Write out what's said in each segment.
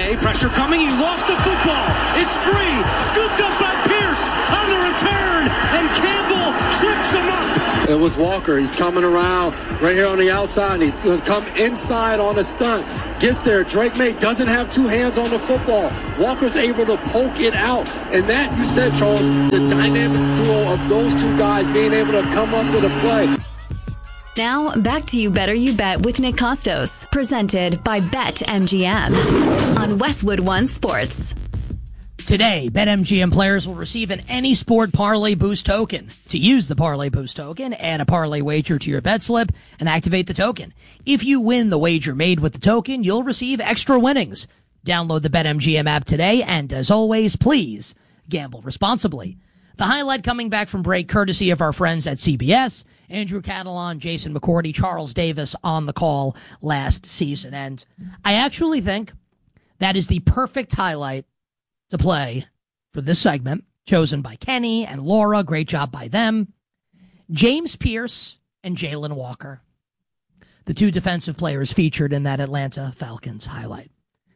away. Pressure coming. He lost the football. It's free. Scooped up by Pierce on the return. And Campbell trips him up. It was Walker. He's coming around right here on the outside. And he's come inside on a stunt. Gets there. Drake Maye doesn't have two hands on the football. Walker's able to poke it out. And that, you said, Charles, the dynamic duo of those two guys being able to come up with a play. Now, back to You Better You Bet with Nick Costos, presented by BetMGM on Westwood One Sports. Today, BetMGM players will receive an Any Sport Parlay Boost token. To use the Parlay Boost token, add a parlay wager to your bet slip and activate the token. If you win the wager made with the token, you'll receive extra winnings. Download the BetMGM app today, and as always, please gamble responsibly. The highlight coming back from break courtesy of our friends at CBS. Andrew Catalon, Jason McCourty, Charles Davis on the call last season. And I actually think that is the perfect highlight to play for this segment, chosen by Kenny and Laura. Great job by them. James Pierce and Jalen Walker, the two defensive players featured in that Atlanta Falcons highlight.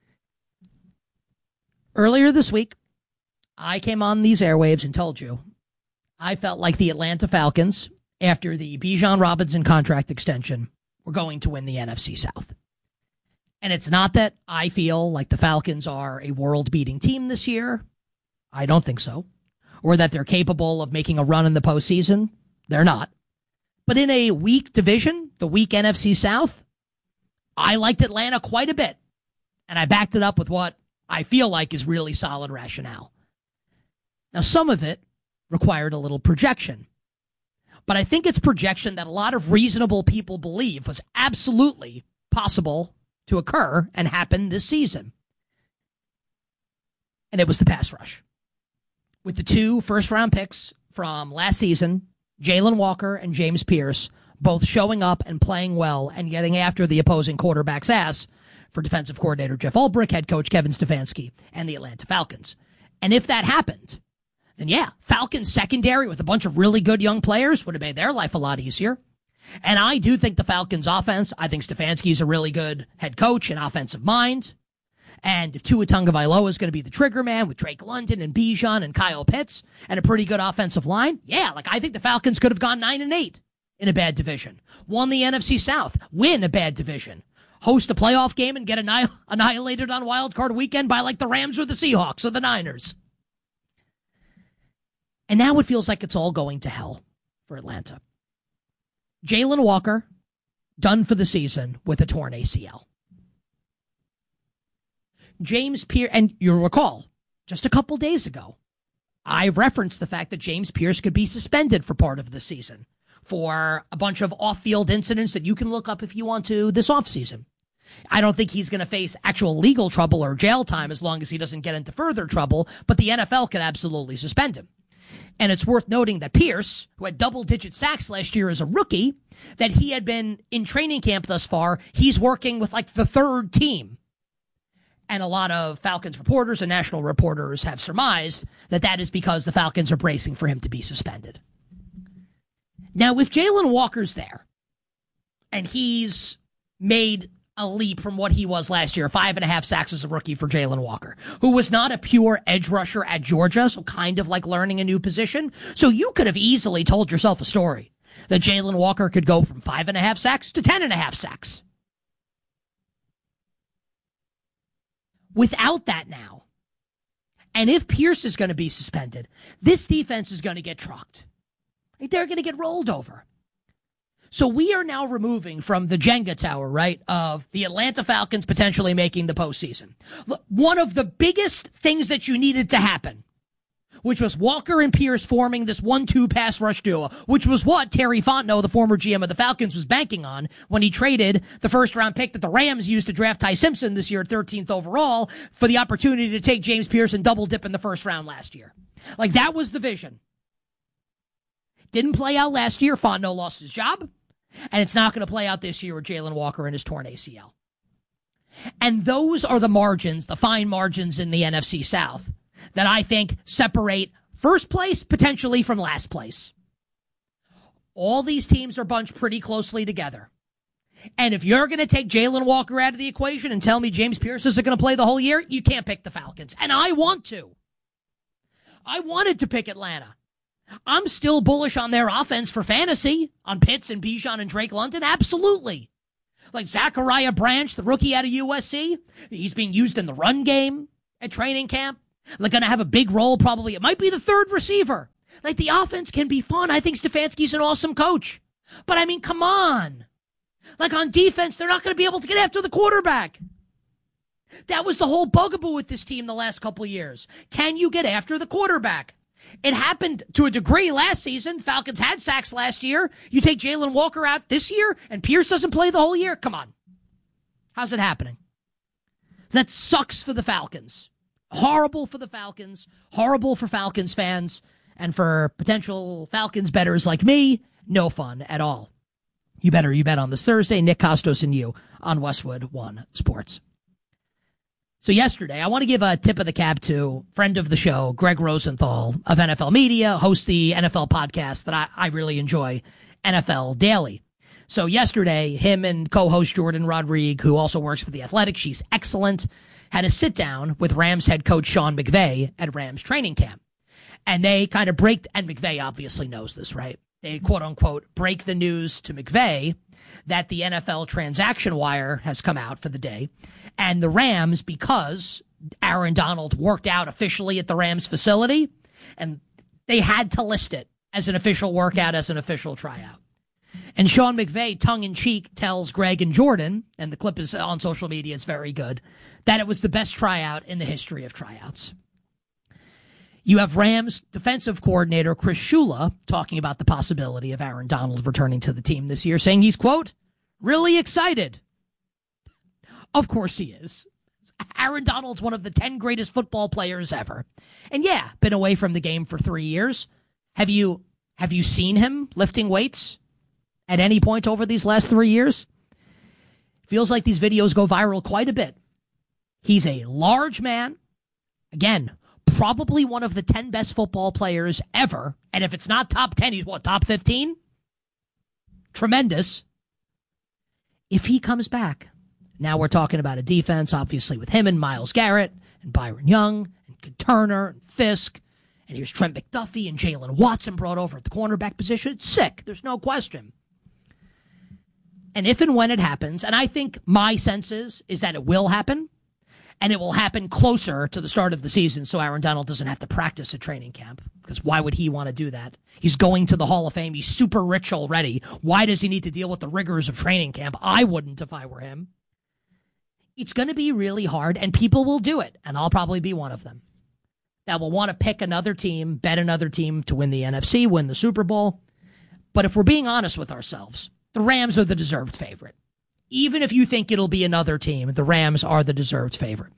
Earlier this week, I came on these airwaves and told you I felt like the Atlanta Falcons, after the Bijan Robinson contract extension, were going to win the NFC South. And it's not that I feel like the Falcons are a world-beating team this year. I don't think so. Or that they're capable of making a run in the postseason. They're not. But in a weak division, the weak NFC South, I liked Atlanta quite a bit. And I backed it up with what I feel like is really solid rationale. Now, some of it required a little projection. But I think it's projection that a lot of reasonable people believe was absolutely possible to occur and happen this season. And it was the pass rush. With the two first-round picks from last season, Jalen Walker and James Pierce, both showing up and playing well and getting after the opposing quarterback's ass for defensive coordinator Jeff Ulbrich, head coach Kevin Stefanski, and the Atlanta Falcons. And if that happened, then yeah, Falcons secondary with a bunch of really good young players would have made their life a lot easier. And I do think the Falcons offense, I think Stefanski's a really good head coach and offensive mind. And if Tua Tagovailoa is going to be the trigger man with Drake London and Bijan and Kyle Pitts and a pretty good offensive line, yeah, like I think the Falcons could have gone 9-8 in a bad division. Won the NFC South, win a bad division. Host a playoff game and get annihilated on Wild Card Weekend by like the Rams or the Seahawks or the Niners. And now it feels like it's all going to hell for Atlanta. Jalen Walker, done for the season with a torn ACL. James Pierce, and you'll recall, just a couple days ago, I referenced the fact that James Pierce could be suspended for part of the season for a bunch of off-field incidents that you can look up if you want to this offseason. I don't think he's going to face actual legal trouble or jail time as long as he doesn't get into further trouble, but the NFL could absolutely suspend him. And it's worth noting that Pierce, who had double-digit sacks last year as a rookie, that he had been in training camp thus far, he's working with like the third team. And a lot of Falcons reporters and national reporters have surmised that that is because the Falcons are bracing for him to be suspended. Now, if Jalen Walker's there, and he's made a leap from what he was last year, 5.5 sacks as a rookie for Jalen Walker, who was not a pure edge rusher at Georgia, so kind of like learning a new position. So you could have easily told yourself a story that Jalen Walker could go from 5.5 sacks to 10.5 sacks. Without that now, and if Pierce is going to be suspended, this defense is going to get trucked. They're going to get rolled over. So we are now removing from the Jenga tower, right, of the Atlanta Falcons potentially making the postseason. Look, one of the biggest things that you needed to happen, which was Walker and Pierce forming this 1-2 pass rush duo, which was what Terry Fontenot, the former GM of the Falcons, was banking on when he traded the first-round pick that the Rams used to draft Ty Simpson this year at 13th overall for the opportunity to take James Pierce and double dip in the first round last year. Like, that was the vision. Didn't play out last year. Fontenot lost his job. And it's not going to play out this year with Jalen Walker and his torn ACL. And those are the margins, the fine margins in the NFC South, that I think separate first place potentially from last place. All these teams are bunched pretty closely together. And if you're going to take Jalen Walker out of the equation and tell me James Pierce isn't going to play the whole year, you can't pick the Falcons. And I want to. I wanted to pick Atlanta. I'm still bullish on their offense for fantasy, on Pitts and Bijan and Drake London. Absolutely. Like Zachariah Branch, the rookie out of USC. He's being used in the run game at training camp. They're going to have a big role probably. It might be the third receiver. Like, the offense can be fun. I think Stefanski's an awesome coach. But, I mean, come on. Like, on defense, they're not going to be able to get after the quarterback. That was the whole bugaboo with this team the last couple of years. Can you get after the quarterback? It happened to a degree last season. Falcons had sacks last year. You take Jalen Walker out this year, and Pierce doesn't play the whole year? Come on. How's it happening? That sucks for the Falcons. Horrible for the Falcons. Horrible for Falcons fans. And for potential Falcons bettors like me, no fun at all. You bet on this Thursday. Nick Costos and you on Westwood One Sports. So yesterday, I want to give a tip of the cap to friend of the show, Greg Rosenthal of NFL Media, hosts the NFL podcast that I really enjoy, NFL Daily. So yesterday, him and co-host Jordan Rodrigue, who also works for The Athletic, she's excellent, had a sit-down with Rams head coach Sean McVay at Rams training camp. And they kind of break, and McVay obviously knows this, right? They, quote-unquote, break the news to McVay that the NFL transaction wire has come out for the day. And the Rams, because Aaron Donald worked out officially at the Rams facility, and they had to list it as an official workout, as an official tryout. And Sean McVay, tongue-in-cheek, tells Greg and Jordan, and the clip is on social media, it's very good, that it was the best tryout in the history of tryouts. You have Rams defensive coordinator Chris Shula talking about the possibility of Aaron Donald returning to the team this year, saying he's, quote, really excited. Of course he is. Aaron Donald's one of the 10 greatest football players ever. And yeah, been away from the game for 3 years. Have you seen him lifting weights at any point over these last 3 years? Feels like these videos go viral quite a bit. He's a large man. Again, probably one of the 10 best football players ever. And if it's not top 10, he's what, top 15? Tremendous. If he comes back, now we're talking about a defense, obviously, with him and Myles Garrett and Byron Young and Turner and Fisk. And here's Trent McDuffie and Jalen Watson brought over at the cornerback position. It's sick. There's no question. And if and when it happens, and I think my sense is that it will happen, and it will happen closer to the start of the season so Aaron Donald doesn't have to practice at training camp. Because why would he want to do that? He's going to the Hall of Fame. He's super rich already. Why does he need to deal with the rigors of training camp? I wouldn't if I were him. It's going to be really hard, and people will do it, and I'll probably be one of them, that will want to pick another team, bet another team to win the NFC, win the Super Bowl. But if we're being honest with ourselves, the Rams are the deserved favorite. Even if you think it'll be another team, the Rams are the deserved favorite.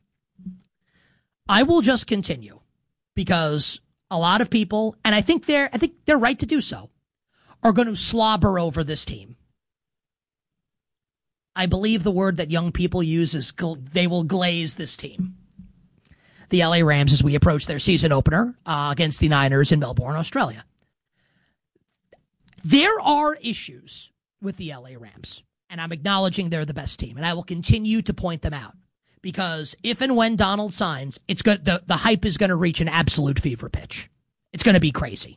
I will just continue because a lot of people, and I think they're right to do so, are going to slobber over this team. I believe the word that young people use is they will glaze this team. The LA Rams as we approach their season opener against the Niners in Melbourne, Australia. There are issues with the LA Rams. And I'm acknowledging they're the best team, and I will continue to point them out because if and when Donald signs, the hype is going to reach an absolute fever pitch. It's going to be crazy.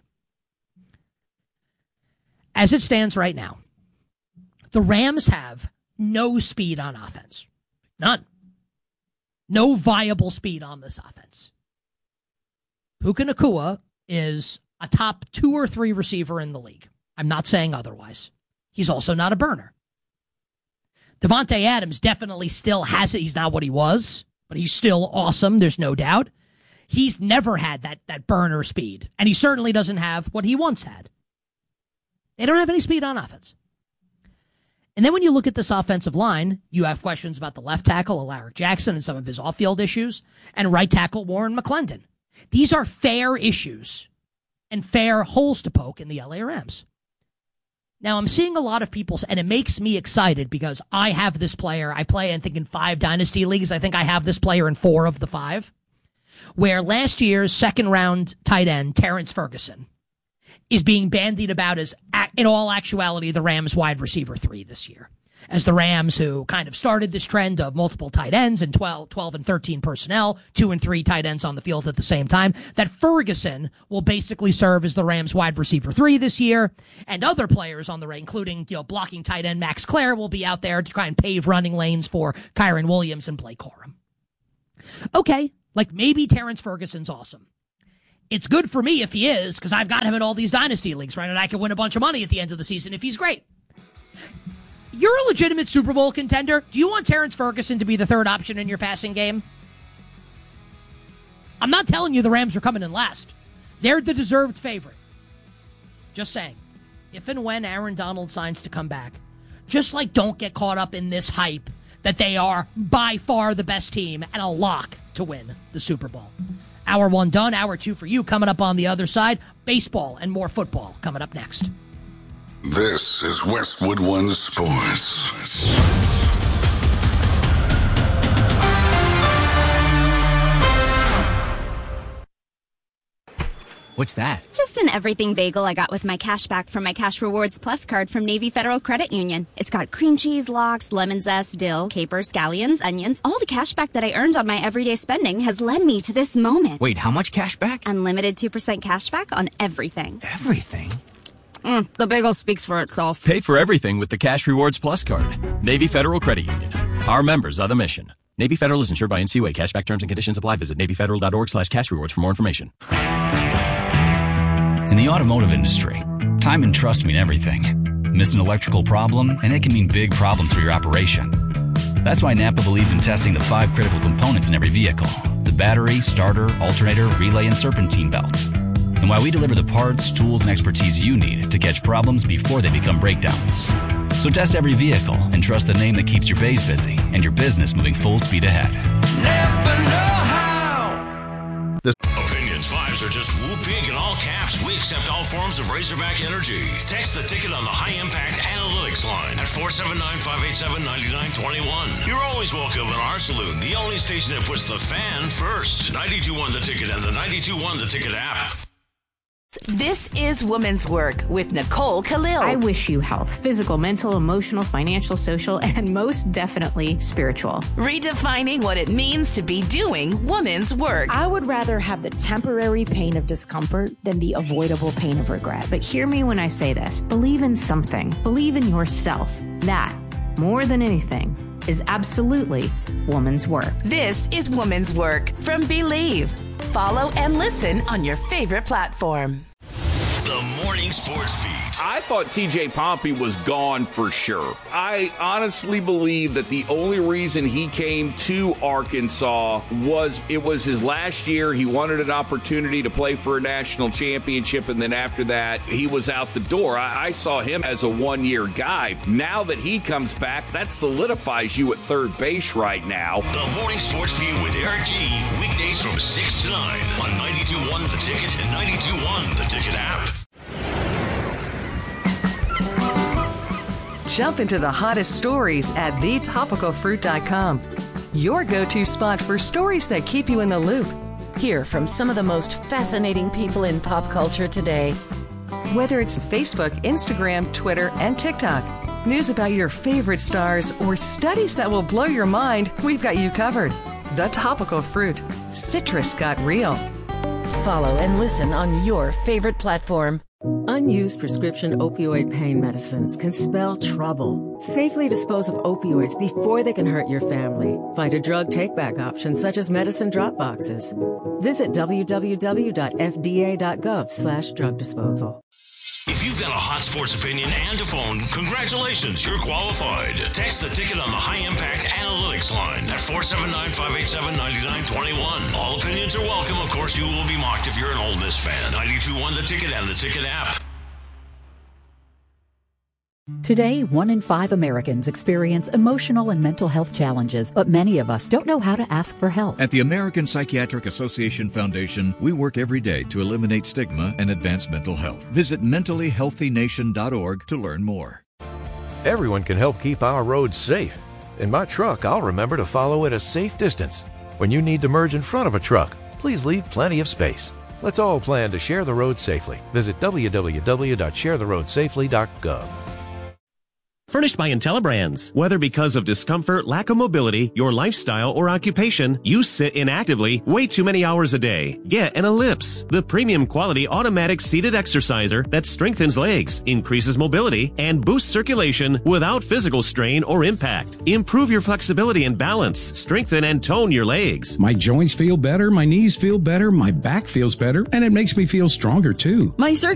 As it stands right now, the Rams have no speed on offense. None. No viable speed on this offense. Puka Nacua is a top 2 or 3 receiver in the league. I'm not saying otherwise. He's also not a burner. Devontae Adams definitely still has it. He's not what he was, but he's still awesome. There's no doubt. He's never had that burner speed, and he certainly doesn't have what he once had. They don't have any speed on offense. And then when you look at this offensive line, you have questions about the left tackle, Alaric Jackson, and some of his off-field issues, and right tackle Warren McClendon. These are fair issues and fair holes to poke in the LA Rams. Now, I'm seeing a lot of people, and it makes me excited because I have this player. I play, I think, in 5 dynasty leagues. I think I have this player in 4 of the 5, where last year's second-round tight end, Terrence Ferguson, is being bandied about as, in all actuality, the Rams wide receiver 3 this year. as the Rams, who kind of started this trend of multiple tight ends and 12 and 13 personnel, 2 and 3 tight ends on the field at the same time, that Ferguson will basically serve as the Rams wide receiver 3 this year, and other players on the right, including, blocking tight end Max Clare, will be out there to try and pave running lanes for Kyren Williams and Blake Corum. Okay, maybe Terrence Ferguson's awesome. It's good for me if he is, because I've got him in all these dynasty leagues, right? And I can win a bunch of money at the end of the season if he's great. You're a legitimate Super Bowl contender. Do you want Terrence Ferguson to be the third option in your passing game? I'm not telling you the Rams are coming in last. They're the deserved favorite. Just saying. If and when Aaron Donald signs to come back, just don't get caught up in this hype that they are by far the best team and a lock to win the Super Bowl. Hour 1 done, hour 2 for you. Coming up on the other side, baseball and more football coming up next. This is Westwood One Sports. What's that? Just an everything bagel I got with my cash back from my Cash Rewards Plus card from Navy Federal Credit Union. It's got cream cheese, lox, lemon zest, dill, capers, scallions, onions. All the cash back that I earned on my everyday spending has led me to this moment. Wait, how much cash back? Unlimited 2% cash back on everything. Everything? The bagel speaks for itself. Pay for everything with the Cash Rewards Plus card. Navy Federal Credit Union. Our members are the mission. Navy Federal is insured by NCUA. Cashback terms and conditions apply. Visit NavyFederal.org/cashrewards for more information. In the automotive industry, time and trust mean everything. Miss an electrical problem, and it can mean big problems for your operation. That's why Napa believes in testing the 5 critical components in every vehicle: the battery, starter, alternator, relay, and serpentine belt. And why we deliver the parts, tools, and expertise you need to catch problems before they become breakdowns. So test every vehicle and trust the name that keeps your bays busy and your business moving full speed ahead. Napa know-how. Opinions 5s are just whoop big in all caps. We accept all forms of Razorback energy. Text the ticket on the High Impact Analytics line at 479-587-9921. You're always welcome in our saloon, the only station that puts the fan first. 92.1 The Ticket and the 92.1 The Ticket app. This is Women's Work with Nicole Khalil. I wish you health, physical, mental, emotional, financial, social, and most definitely spiritual. Redefining what it means to be doing women's work. I would rather have the temporary pain of discomfort than the avoidable pain of regret. But hear me when I say this. Believe in something. Believe in yourself. That, more than anything, is absolutely woman's work. This is Woman's Work from Believe. Follow and listen on your favorite platform. The Morning Sports Beat. I thought TJ Pompey was gone for sure. I honestly believe that the only reason he came to Arkansas was it was his last year. He wanted an opportunity to play for a national championship, and then after that, he was out the door. I saw him as a one-year guy. Now that he comes back, that solidifies you at third base right now. The Morning Sports Beat with Eric G. Weekdays from 6 to 9 on 92.1 The Ticket and 92.1 The Ticket app. Jump into the hottest stories at thetopicalfruit.com. Your go-to spot for stories that keep you in the loop. Hear from some of the most fascinating people in pop culture today. Whether it's Facebook, Instagram, Twitter, and TikTok, news about your favorite stars, or studies that will blow your mind, we've got you covered. The Topical Fruit. Citrus got real. Follow and listen on your favorite platform. Unused prescription opioid pain medicines can spell trouble. Safely dispose of opioids before they can hurt your family. Find a drug take-back option such as medicine drop boxes. Visit www.fda.gov/drug disposal. If you've got a hot sports opinion and a phone, congratulations, you're qualified. Text the ticket on the High Impact Analytics line at 479-587-9921. All opinions are welcome. Of course, you will be mocked if you're an Ole Miss fan. 92.1 The Ticket and the Ticket app. Today, 1 in 5 Americans experience emotional and mental health challenges, but many of us don't know how to ask for help. At the American Psychiatric Association Foundation, we work every day to eliminate stigma and advance mental health. Visit mentallyhealthynation.org to learn more. Everyone can help keep our roads safe. In my truck, I'll remember to follow at a safe distance. When you need to merge in front of a truck, please leave plenty of space. Let's all plan to share the road safely. Visit www.sharetheroadsafely.gov. furnished by IntelliBrands. Whether because of discomfort, lack of mobility, your lifestyle, or occupation, you sit inactively way too many hours a day. Get an Ellipse, the premium quality automatic seated exerciser that strengthens legs, increases mobility, and boosts circulation without physical strain or impact. Improve your flexibility and balance, strengthen and tone your legs. My joints feel better, my knees feel better, my back feels better, and it makes me feel stronger too. My